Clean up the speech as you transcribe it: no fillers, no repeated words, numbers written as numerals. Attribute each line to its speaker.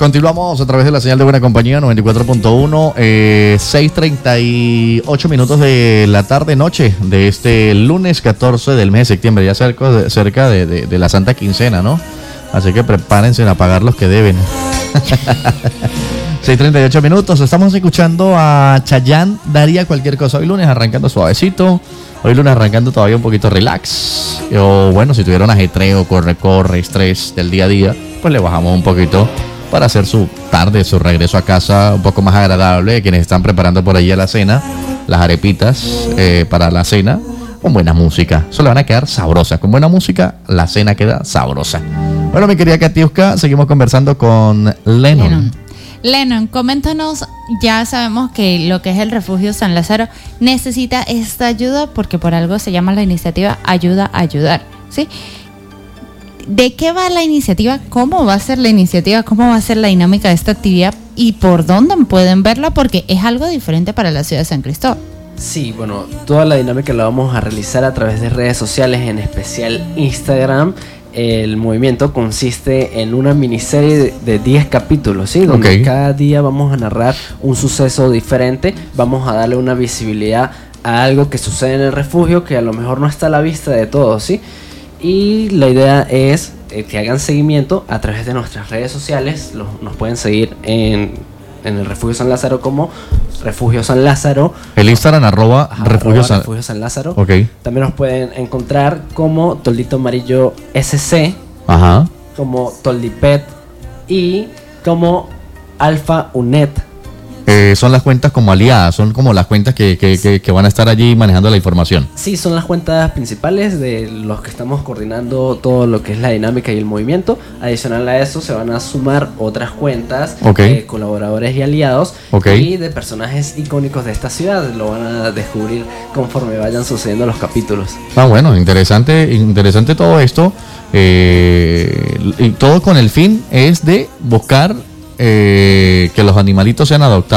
Speaker 1: Continuamos a través de la señal de Buena Compañía 94.1, 6:38 minutos de la tarde noche de este lunes 14 del mes de septiembre, ya cerca de la Santa Quincena, ¿no? Así que prepárense a pagar los que deben. 6:38 minutos, estamos escuchando a Chayanne, Daría Cualquier Cosa. Hoy lunes arrancando suavecito, hoy lunes arrancando todavía un poquito relax. O bueno, si tuviera un ajetreo, corre, estrés del día a día, pues le bajamos un poquito para hacer su tarde, su regreso a casa un poco más agradable. Quienes están preparando por ahí a la cena, las arepitas para la cena, con buena música. Eso le van a quedar sabrosas. Con buena música, la cena queda sabrosa. Bueno, mi querida Katiuska, seguimos conversando con
Speaker 2: Lennon, coméntanos, ya sabemos que lo que es el Refugio San Lázaro necesita esta ayuda porque por algo se llama la iniciativa Ayuda a Ayudar, ¿sí? ¿De qué va la iniciativa? ¿Cómo va a ser la iniciativa? ¿Cómo va a ser la dinámica de esta actividad? ¿Y por dónde pueden verla? Porque es algo diferente para la ciudad de San Cristóbal.
Speaker 3: Sí, bueno, toda la dinámica la vamos a realizar a través de redes sociales, en especial Instagram. El movimiento consiste en una miniserie de 10 capítulos, ¿sí? Donde cada día vamos a narrar un suceso diferente, vamos a darle una visibilidad a algo que sucede en el refugio que a lo mejor no está a la vista de todos, ¿sí? Y la idea es que hagan seguimiento a través de nuestras redes sociales. Nos pueden seguir en el Refugio San Lázaro como Refugio San Lázaro.
Speaker 1: El Instagram @Refugio
Speaker 3: San Lázaro.
Speaker 1: Okay.
Speaker 3: También nos pueden encontrar como Toldito Amarillo SC, como Toldipet y como Alfa UNED.
Speaker 1: Son las cuentas como aliadas, son como las cuentas que van a estar allí manejando la información.
Speaker 3: Sí, son las cuentas principales de los que estamos coordinando todo lo que es la dinámica y el movimiento. Adicional a eso se van a sumar otras cuentas de colaboradores y aliados y de personajes icónicos de esta ciudad. Lo van a descubrir conforme vayan sucediendo los capítulos. Bueno,
Speaker 1: interesante todo esto. Y todo con el fin es de buscar que los animalitos sean adoptados.